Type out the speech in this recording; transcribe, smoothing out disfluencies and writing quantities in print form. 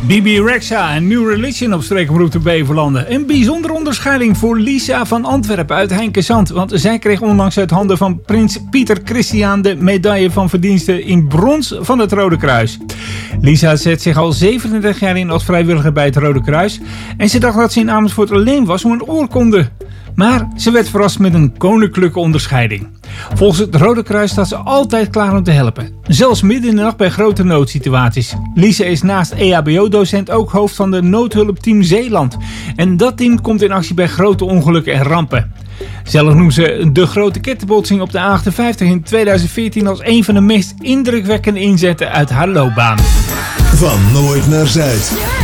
Bebe Rexha en New Religion op streekroute Beverlanden. Een bijzondere onderscheiding voor Lisa van Antwerpen uit Heinkensand. Want zij kreeg onlangs uit handen van prins Pieter Christian de medaille van verdiensten in brons van het Rode Kruis. Lisa zet zich al 37 jaar in als vrijwilliger bij het Rode Kruis. En ze dacht dat ze in Amersfoort alleen was om een oorkonde. Maar ze werd verrast met een koninklijke onderscheiding. Volgens het Rode Kruis staat ze altijd klaar om te helpen. Zelfs midden in de nacht bij grote noodsituaties. Lisa is naast EHBO-docent ook hoofd van de noodhulpteam Zeeland. En dat team komt in actie bij grote ongelukken en rampen. Zelf noemt ze de grote kettenbotsing op de A58 in 2014 als een van de meest indrukwekkende inzetten uit haar loopbaan. Van Noord naar Zuid.